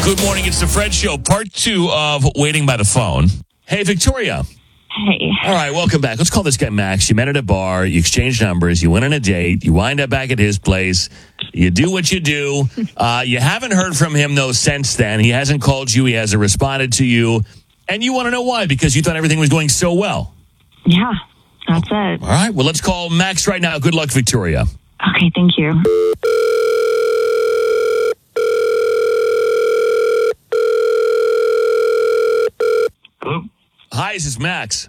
Good morning. It's the Fred Show, part 2 of Waiting by the Phone. Hey, Victoria. Hey. All right, welcome back. Let's call this guy Max. You met at a bar. You exchanged numbers. You went on a date. You wind up back at his place. You do what you do. You haven't heard from him, though, since then. He hasn't called you. He hasn't responded to you. And you want to know why, because you thought everything was going so well. Yeah, that's it. All right, well, let's call Max right now. Good luck, Victoria. Okay, thank you. Hello? Hi, this is Max.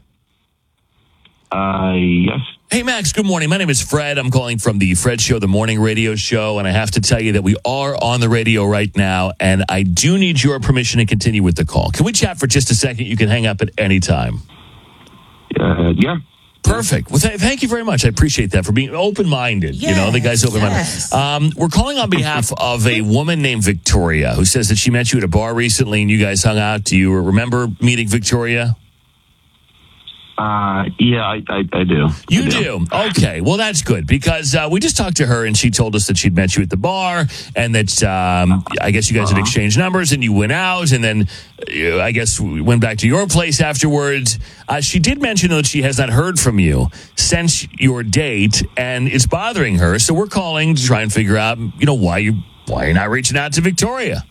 Yes. Hey, Max, good morning. My name is Fred. I'm calling from the Fred Show, the morning radio show, and I have to tell you that we are on the radio right now, and I do need your permission to continue with the call. Can we chat for just a second? You can hang up at any time. Yeah. Perfect. Well, thank you very much. I appreciate that for being open-minded. Yes, you know, the guy's open-minded. yes. We're calling on behalf of a woman named Victoria who says that she met you at a bar recently and you guys hung out. Do you remember meeting Victoria? Yeah, I do. You do? Okay. Well, that's good because we just talked to her and she told us that she'd met you at the bar and that I guess you guys had exchanged numbers and you went out and then I guess went back to your place afterwards. She did mention that she has not heard from you since your date and it's bothering her. So we're calling to try and figure out, why you're not reaching out to Victoria.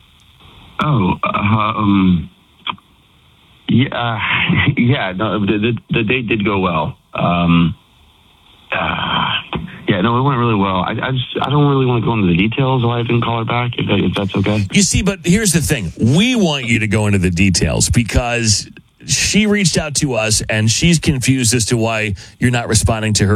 Yeah. No, the date did go well. Yeah, no, it went really well. I don't really want to go into the details why I didn't call her back, if that's okay. You see, but here's the thing. We want you to go into the details because she reached out to us and she's confused as to why you're not responding to her